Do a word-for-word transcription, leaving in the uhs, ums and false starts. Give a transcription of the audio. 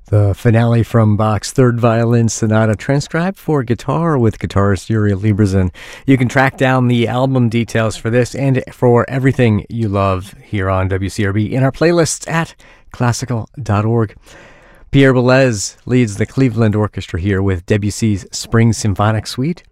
The finale from Bach's Third Violin Sonata, transcribed for guitar with guitarist Yuri Lieberson. You can track down the album details for this and for everything you love here on W C R B in our playlists at classical dot org. Pierre Boulez leads the Cleveland Orchestra here with Debussy's Spring Symphonic Suite.